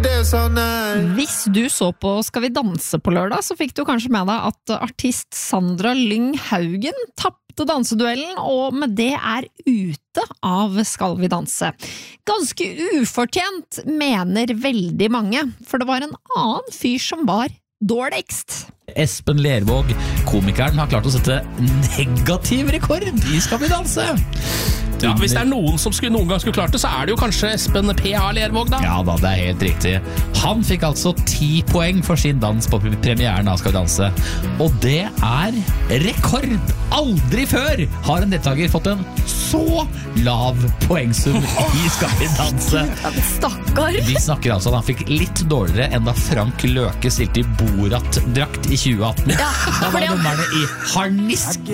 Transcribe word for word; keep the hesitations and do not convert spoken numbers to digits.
Hvis du så på Skal vi danse på lørdag, så fikk du kanskje med deg at artist Sandra Lyng Haugen tappte danseduellen, og med det er ute av Skal vi danse. Ganske ufortjent, mener veldig mange, for det var en annen fyr som var dårligst. Espen Lervåg, komikeren, har klart å sette negativ rekord i Skal vi danse. Ja, hvis det er noen som skulle, noen gang skulle klart det, så er det jo kanskje Espen P A Lervåg da. Ja da, det er helt riktig. Han fikk altså ti poeng for sin dans på premieren av Skal vi danse. Og det er rekord! Aldri før har en deltaker fått en så lav poengsum i Skal vi danse. Stakkar! Vi snakker altså, han fikk litt dårligere enn da Frank Løke stilte i Borat-drakt i tjue atten. Ja, Da var fordi han- dommerne i harnisk